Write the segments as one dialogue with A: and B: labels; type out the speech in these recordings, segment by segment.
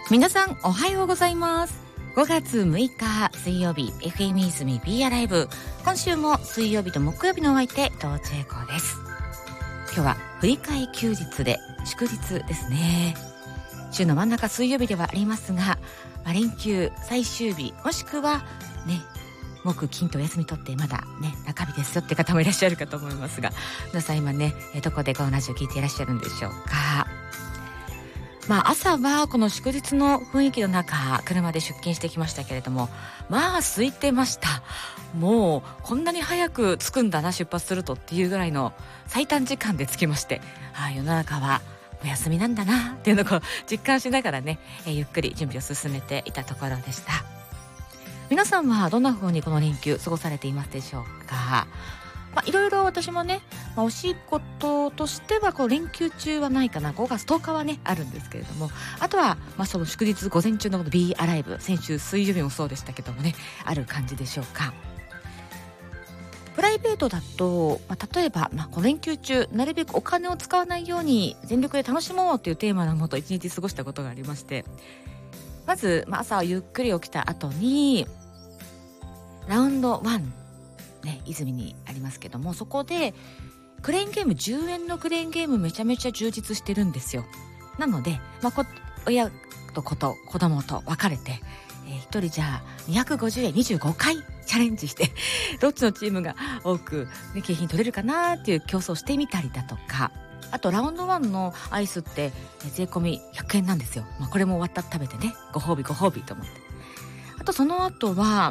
A: 皆さんおはようございます。5月6日水曜日 FM 泉 Be Alive、 今週も水曜日と木曜日のお相手東千恵子です。今日は振り替え休日で祝日ですね。週の真ん中水曜日ではありますが、連休最終日もしくはね木金とお休み取ってまだね中日ですよって方もいらっしゃるかと思いますが、皆さん今ねどこでこのラジオ聞いていらっしゃるんでしょうか。朝はこの祝日の雰囲気の中車で出勤してきましたけれども、空いてました。もうこんなに早く着くんだな、出発するとっていうぐらいの最短時間で着きまして、世の中はお休みなんだなっていうのを実感しながらね、ゆっくり準備を進めていたところでした。皆さんはどんな風にこの連休過ごされていますでしょうか。いろいろ私もね、お仕事としてはこう連休中はないかな、5月10日はねあるんですけれども、あとはその祝日午前中の Be Alive、 先週水曜日もそうでしたけどもね、ある感じでしょうか。プライベートだと、例えば、この連休中なるべくお金を使わないように全力で楽しもうというテーマのもと一日過ごしたことがありまして、まず、朝ゆっくり起きた後にラウンド1泉にありますけども、そこでクレーンゲーム、10円のクレーンゲームめちゃめちゃ充実してるんですよ。なので、親と子供と分かれて、1人じゃあ250円25回チャレンジしてどっちのチームが多く、景品取れるかなっていう競争してみたりだとか、あとラウンド1のアイスって税込み100円なんですよ。これも終わったら食べてね、ご褒美と思って。あとその後は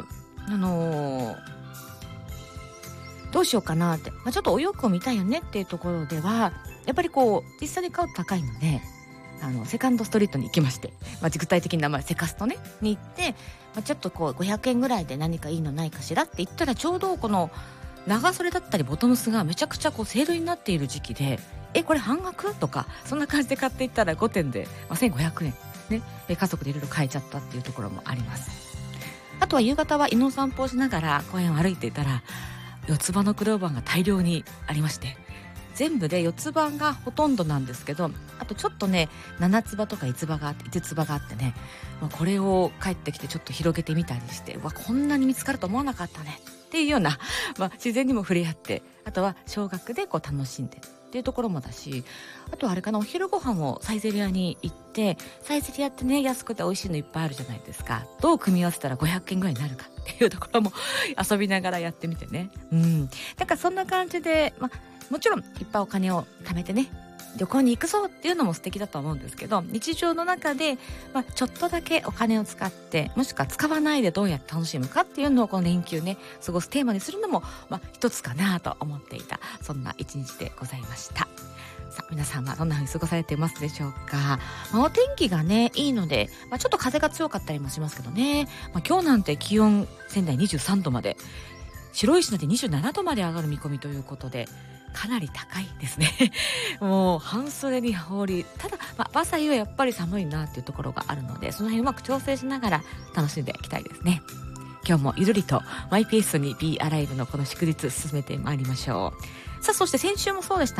A: どうしようかなって、ちょっとお洋服を見たいよねっていうところでは、やっぱり実際に買うと高いので、セカンドストリートに行きまして、具体的な名前セカストねに行って、ちょっと500円ぐらいで何かいいのないかしらって言ったら、ちょうどこの長袖だったりボトムスがめちゃくちゃセールになっている時期で、これ半額とかそんな感じで買っていったら5点で、1500円ね、家族でいろいろ買えちゃったっていうところもあります。あとは夕方は犬の散歩をしながら公園を歩いていたら、四つ葉のクローバーが大量にありまして、全部で四つ葉がほとんどなんですけど、あとちょっとね7つ葉とか5つ葉があってね、これを帰ってきてちょっと広げてみたりして、こんなに見つかると思わなかったねっていうような、自然にも触れ合って、あとは小学で楽しんでっていうところもだし、あとはあれかな、お昼ご飯をサイゼリヤに行って、サイゼリヤってね安くて美味しいのいっぱいあるじゃないですか。どう組み合わせたら500円ぐらいになるかっていうところも遊びながらやってみてね。だからそんな感じで、もちろんいっぱいお金を貯めてね旅行に行くぞっていうのも素敵だと思うんですけど、日常の中で、ちょっとだけお金を使って、もしくは使わないでどうやって楽しむかっていうのをこの連休ね過ごすテーマにするのも、一つかなと思っていた、そんな一日でございました。さあ皆さんはどんな風に過ごされていますでしょうか。お天気がねいいので、ちょっと風が強かったりもしますけどね、今日なんて気温仙台23度まで、白石なんて27度まで上がる見込みということで、かなり高いですねもう半袖に羽織、ただ、朝夕はやっぱり寒いなっていうところがあるので、その辺うまく調整しながら楽しんでいきたいですね。今日もゆるりとマイペースに Be Alive のこの祝日進めてまいりましょう。さあそして先週もそうでした